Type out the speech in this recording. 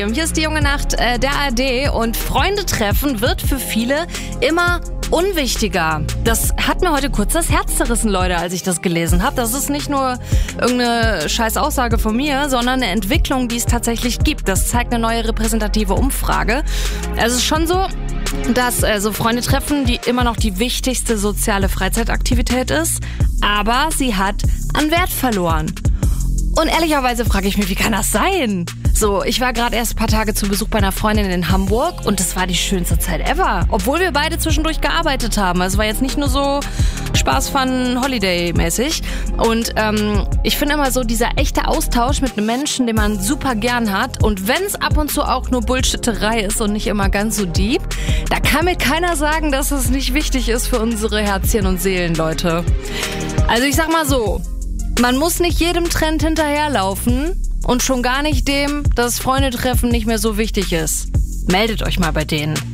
Hier ist die junge Nacht der ARD und Freunde treffen wird für viele immer unwichtiger. Das hat mir heute kurz das Herz zerrissen, Leute, als ich das gelesen habe. Das ist nicht nur irgendeine scheiß Aussage von mir, sondern eine Entwicklung, die es tatsächlich gibt. Das zeigt eine neue repräsentative Umfrage. Es ist schon so, dass so Freunde treffen, die immer noch die wichtigste soziale Freizeitaktivität ist, aber sie hat an Wert verloren. Und ehrlicherweise frage ich mich, wie kann das sein? So, ich war gerade erst ein paar Tage zu Besuch bei einer Freundin in Hamburg und das war die schönste Zeit ever. Obwohl wir beide zwischendurch gearbeitet haben. Also es war jetzt nicht nur so Spaß, Fun, Holiday-mäßig. Und ich finde immer so, dieser echte Austausch mit einem Menschen, den man super gern hat. Und wenn es ab und zu auch nur Bullshitterei ist und nicht immer ganz so deep, da kann mir keiner sagen, dass es nicht wichtig ist für unsere Herzchen und Seelen, Leute. Also ich sag mal so, man muss nicht jedem Trend hinterherlaufen und schon gar nicht dem, dass Freunde treffen nicht mehr so wichtig ist. Meldet euch mal bei denen.